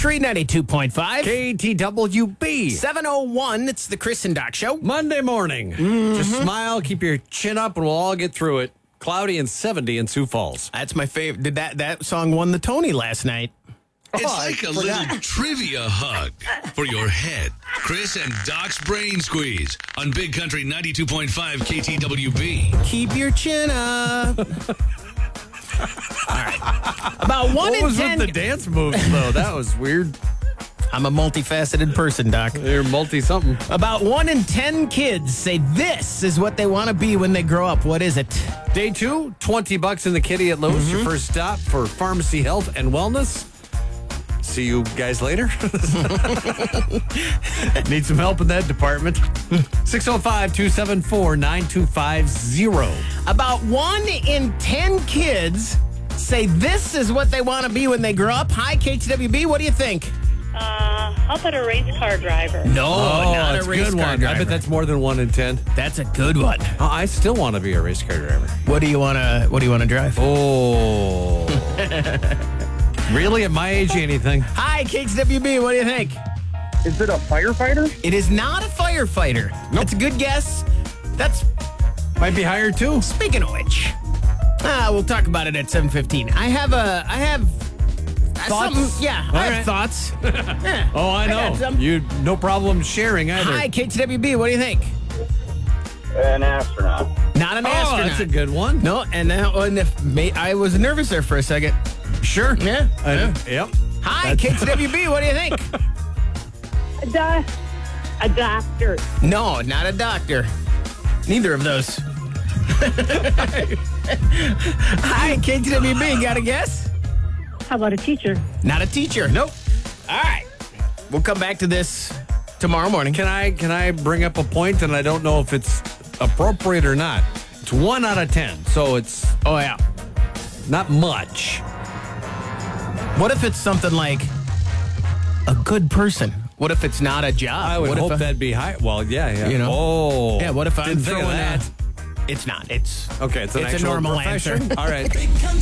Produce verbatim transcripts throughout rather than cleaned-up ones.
Country ninety-two point five. K T W B. seven oh one, it's the Chris and Doc Show. Monday morning. Mm-hmm. Just smile, keep your chin up, and we'll all get through it. Cloudy and seventy in Sioux Falls. That's my favorite. Did that, that song won the Tony last night. It's Oh, like I a forgot. little trivia hug for your head. Chris and Doc's Brain Squeeze on Big Country ninety-two point five K T W B. Keep your chin up. All right. About one What in was ten. with the dance moves, though? That was weird. I'm a multifaceted person, Doc. They're multi-something. About one in ten kids say this is what they want to be when they grow up. What is it? Day two, twenty bucks in the kitty at Lowe's. Your first stop for pharmacy health and wellness. See you guys later. Need some help in that department. six oh five, two seven four, nine two five zero. About one in ten kids say this is what they want to be when they grow up. Hi, K T W B. What do you think? Uh, how about a race car driver? No, Oh, not that's a race good car one. driver. I bet that's more than one in ten. That's a good one. Oh, I still want to be a race car driver. What do you want to? What do you want to drive? Oh. Really? At my age, anything? Hi, K T W B. What do you think? Is it a firefighter? It is not a firefighter. That's a good guess. That's Might be higher, too. speaking of which. Ah, we'll talk about it at seven fifteen. I have a. I have. Thoughts? Something- Yeah, All I have right. thoughts. Yeah. Oh, I know. got some. You no problem sharing either. Hi, K T W B. What do you think? An astronaut. Not an Oh, astronaut. that's a good one. No, and that one. If may, I was nervous there for a second. Sure. Yeah. Uh, Yep. Hi, K T W B. What do you think? A, do- a doctor. No, not a doctor. Neither of those. Hi, K T W B. Got a guess? How about a teacher? Not a teacher. Nope. All right. We'll come back to this tomorrow morning. Can I can I bring up a point, and I don't know if it's appropriate or not. It's one out of ten, so it's Oh, yeah. not much. What if it's something like a good person? What if it's not a job? I would what hope if that'd be high. Well, yeah, yeah. You know? Oh. Yeah, what if I'm Didn't think of throwing that? that? It's not. It's Okay, it's an It's a actual normal profession. answer. All right.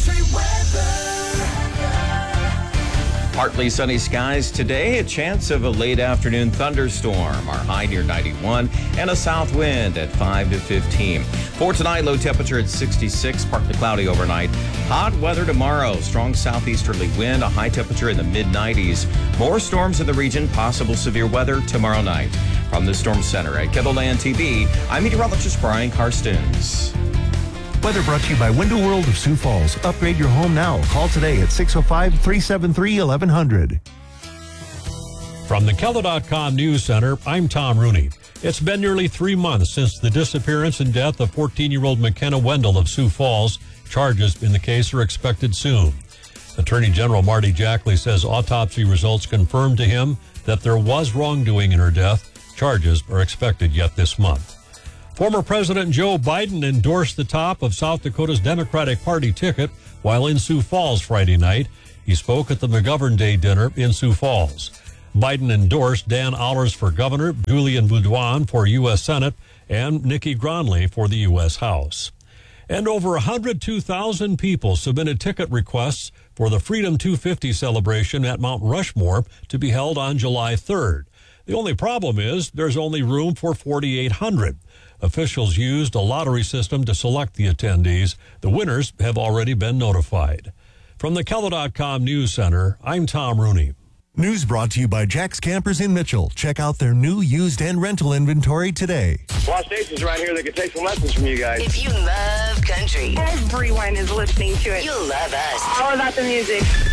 Partly sunny skies today, a chance of a late afternoon thunderstorm. Our high near ninety-one and a south wind at five to fifteen. For tonight, low temperature at sixty-six, partly cloudy overnight. Hot weather tomorrow, strong southeasterly wind, a high temperature in the mid nineties. More storms in the region, possible severe weather tomorrow night. From the Storm Center at Kettleland T V, I'm meteorologist Brian Karstens. Weather brought to you by Window World of Sioux Falls. Upgrade your home now. Call today at six oh five, three seven three, eleven hundred. From the Keller dot com News Center, I'm Tom Rooney. It's been nearly three months since the disappearance and death of fourteen-year-old McKenna Wendell of Sioux Falls. Charges in the case are expected soon. Attorney General Marty Jackley says autopsy results confirmed to him that there was wrongdoing in her death. Charges are expected yet this month. Former President Joe Biden endorsed the top of South Dakota's Democratic Party ticket while in Sioux Falls Friday night. He spoke at the McGovern Day dinner in Sioux Falls. Biden endorsed Dan Allers for governor, Julian Boudouin for U S Senate, and Nikki Gronley for the U S House. And over one hundred two thousand people submitted ticket requests for the Freedom two fifty celebration at Mount Rushmore to be held on July third. The only problem is there's only room for forty-eight hundred. Officials used a lottery system to select the attendees. The winners have already been notified. From the Keller dot com News Center, I'm Tom Rooney. News brought to you by Jack's Campers in Mitchell. Check out their new, used, and rental inventory today. Lot of stations around here that could take some lessons from you guys. If you love country, Everyone is listening to it. you'll love us. All about the music.